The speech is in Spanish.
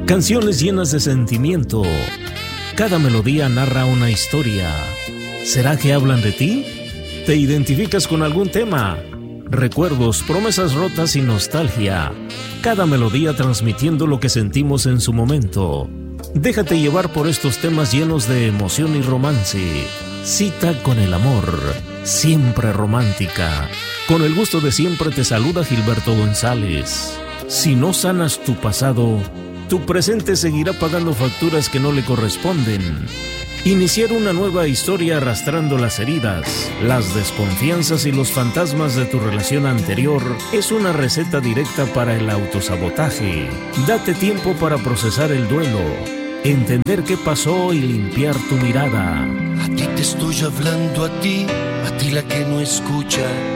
Canciones llenas de sentimiento. Cada melodía narra una historia. ¿Será que hablan de ti? ¿Te identificas con algún tema? Recuerdos, promesas rotas y nostalgia. Cada melodía transmitiendo lo que sentimos en su momento. Déjate llevar por estos temas llenos de emoción y romance. Cita con el amor, siempre romántica. Con el gusto de siempre te saluda Gilberto González. Si no sanas tu pasado, tu presente seguirá pagando facturas que no le corresponden. Iniciar una nueva historia arrastrando las heridas, las desconfianzas y los fantasmas de tu relación anterior es una receta directa para el autosabotaje. Date tiempo para procesar el duelo, entender qué pasó y limpiar tu mirada. A ti te estoy hablando, a ti la que no escucha.